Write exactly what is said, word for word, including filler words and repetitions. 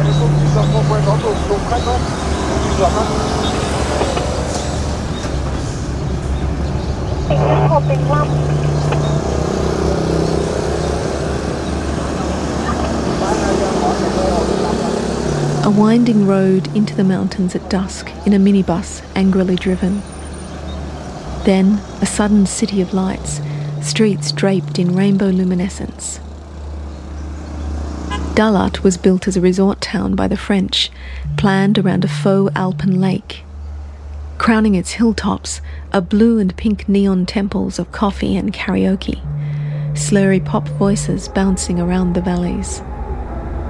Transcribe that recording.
A winding road into the mountains at dusk in a minibus angrily driven. Then a sudden city of lights, streets draped in rainbow luminescence. Dalat was built as a resort town by the French, planned around a faux Alpine lake. Crowning its hilltops are blue and pink neon temples of coffee and karaoke, slurry pop voices bouncing around the valleys.